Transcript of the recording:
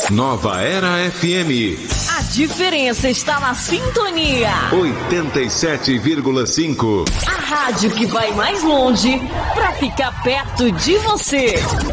Nova Era FM. A diferença está na sintonia. 87,5. A rádio que vai mais longe para ficar perto de você.